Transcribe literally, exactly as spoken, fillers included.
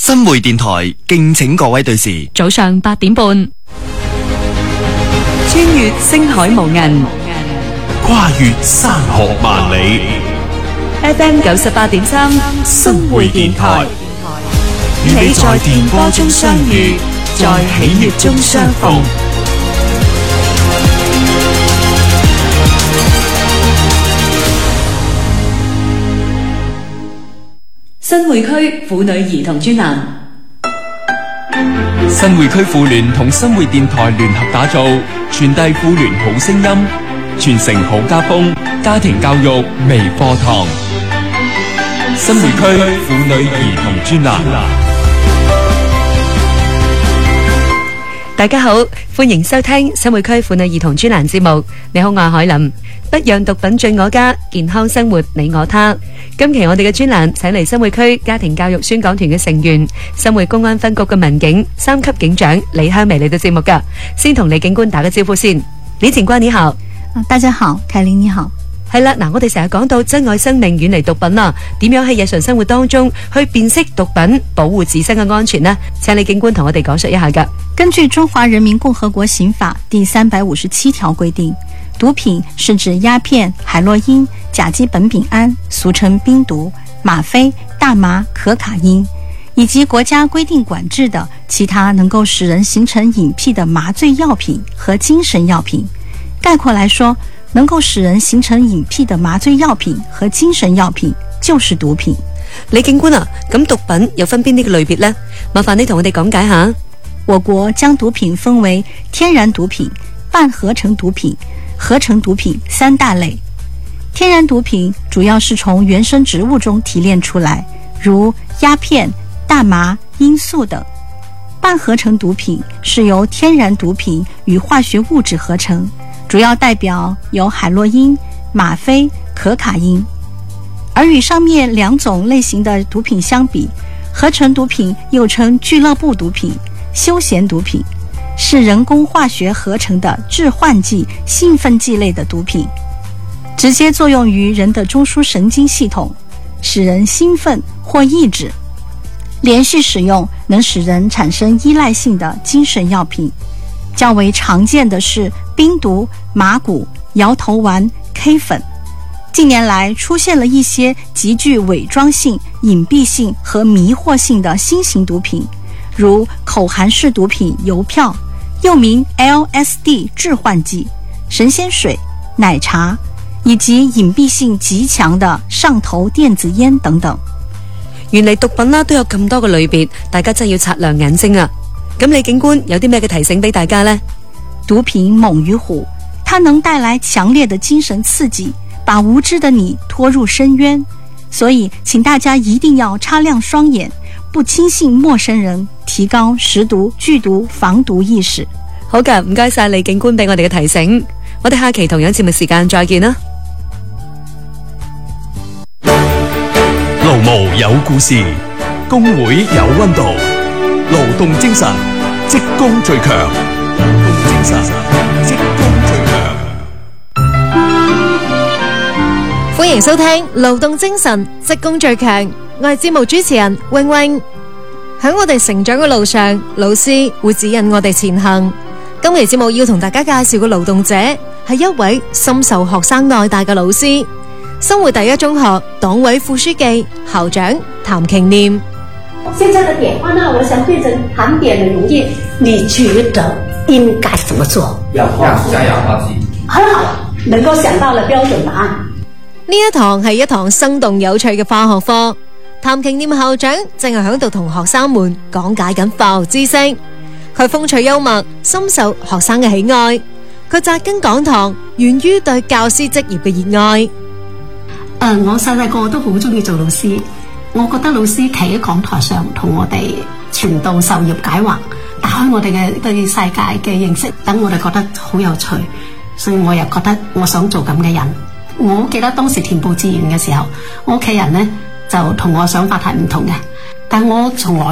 新會電台敬請各位對視。 早上八點半， 穿越星海無垠， 跨越山河萬里。 F M 九十八點三， 新會電台，與你在電波中相遇，在喜悅中相逢。 新會區婦女兒童專欄。 新會區婦聯同新會電台聯合打造，傳遞婦聯好聲音，傳承好家風，家庭教育微課堂。新會區婦女兒童專欄。 大家好，歡迎收聽新會區婦女兒童專欄節目。你好，我係海琳。不讓毒品進我家，健康生活你我他。今期我哋嘅專欄請嚟新會區家庭教育宣講團嘅成員，新會公安分局嘅民警三級警長李香薇嚟到節目噶。先同李警官打個招呼先。李警官你好。 大家好，凱琳你好。 係啦，嗱，我哋成日講到珍愛生命，遠離毒品啦，點樣喺日常生活當中去辨識毒品，保護自身嘅安全呢？請李警官同我哋講述一下噶。 根據中華人民共和國刑法第三百五十七條規定，毒品是指鴉片、海洛因、甲基苯丙胺，俗稱冰毒、嗎啡、大麻、可卡因，以及國家規定管制的其他能夠使人形成癮癖的麻醉藥品和精神藥品。概括來說，能夠使人形成癮癖的麻醉藥品和精神藥品就是毒品。 李警官啊，咁毒品有分邊啲嘅類別呢？麻煩你同我哋講解下。 我國將毒品分為天然毒品、半合成毒品、合成毒品三大類。天然毒品主要是從原生植物中提煉出來，如鴉片、大麻、罌粟等。半合成毒品是由天然毒品與化學物質合成，主要代表有海洛因、嗎啡、可卡因。而與上面兩種類型的毒品相比，合成毒品又稱俱樂部毒品、休閒毒品，是人工化學合成的致幻劑、興奮劑類的毒品，直接作用於人的中樞神經系統，使人興奮或抑制。連續使用能使人產生依賴性的精神藥品，較為常見的是冰毒、麻古、搖頭丸、K 粉。近年來出現了一些極具偽裝性、隱蔽性和迷惑性的新型毒品，如口含式毒品郵票，又名 L S D 致幻劑、神仙水、奶茶，以及隱蔽性極強的上頭電子煙等等。 原來毒品啦都有咁多個類別，大家真係要擦亮眼睛啊！咁李警官有啲咩嘅提醒俾大家呢？ 毒品猛於虎，它能帶來強烈的精神刺激，把無知的你拖入深淵。所以請大家一定要擦亮雙眼，不輕信陌生人，提高識毒、拒毒、防毒意識。 好嘅，唔該晒李警官俾我哋嘅提醒。我哋下期同樣節目時間再見啦。 勞務有故事，工會有溫度，勞動精神，職工最強。勞動精神，職工最強。 歡迎收聽勞動精神，職工最強。我係節目主持人永永。喺我哋成長嘅路上，老師會指引我哋前行。今期節目要同大家介紹嘅勞動者係一位深受學生愛戴嘅老師。新會第一中學黨委副書記、校長譚瓊念。 現在的點化呢，我想變成含碘的溶液。你覺得應該怎麼做？ 氧化加氧化劑。 很好，能夠想到了標準答案。 呢一堂係一堂生動有趣嘅化學課。譚瓊念校長正係響度同學生們講解緊化學知識。佢風趣幽默，深受學生嘅喜愛。佢紮根講堂，源於對教師職業嘅熱愛。 誒、呃，我細細個都好中意做老師，我覺得老師企喺講台上同我哋傳道授業解惑，打開我哋嘅對世界嘅認識，等我哋覺得好有趣，所以我又覺得我想做咁嘅人。我記得當時填報志願嘅時候，我屋企人呢就同我想法係唔同嘅，但我從來